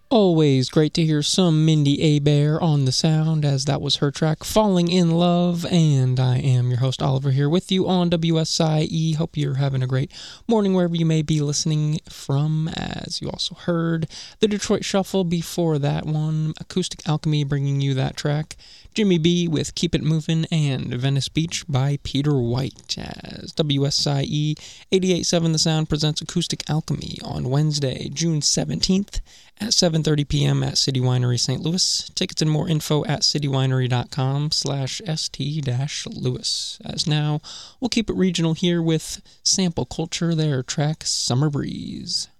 Always great to hear some Mindy Abair on the sound, as that was her track, Falling in Love, and I am your host, Oliver, here with you on WSIE. Hope you're having a great morning wherever you may be listening from. As you also heard, the Detroit Shuffle before that one, Acoustic Alchemy bringing you that track, Jimmy B with Keep It Movin', and Venice Beach by Peter White, as WSIE 88.7 The Sound presents Acoustic Alchemy on Wednesday, June 17th at 7:30 p.m. at City Winery St. Louis. Tickets and more info at citywinery.com/st-louis. As now, we'll keep it regional here with Sample Culture, their track Summer Breeze.